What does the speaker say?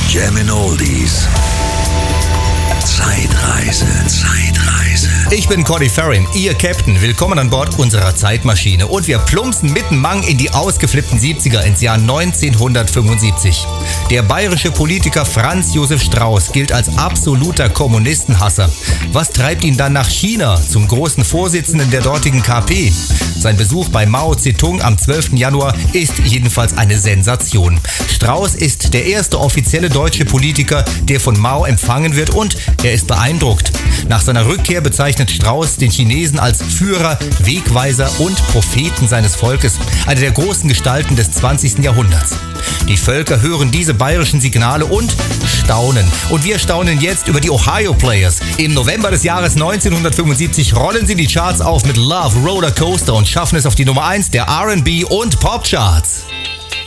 Jammin' Oldies. Zeitreise. Ich bin Cody Farrin, Ihr Captain. Willkommen an Bord unserer Zeitmaschine. Und wir plumpsen mitten Mang in die ausgeflippten 70er ins Jahr 1975. Der bayerische Politiker Franz Josef Strauß gilt als absoluter Kommunistenhasser. Was treibt ihn dann nach China zum großen Vorsitzenden der dortigen KP? Sein Besuch bei Mao Zedong am 12. Januar ist jedenfalls eine Sensation. Strauß ist der erste offizielle deutsche Politiker, der von Mao empfangen wird, und er ist beeindruckt. Nach seiner Rückkehr bezeichnet Strauß den Chinesen als Führer, Wegweiser und Propheten seines Volkes, eine der großen Gestalten des 20. Jahrhunderts. Die Völker hören diese bayerischen Signale und staunen. Und wir staunen jetzt über die Ohio Players. Im November des Jahres 1975 rollen sie die Charts auf mit Love Roller Coaster und schaffen es auf die Nummer 1 der R&B und Pop Charts.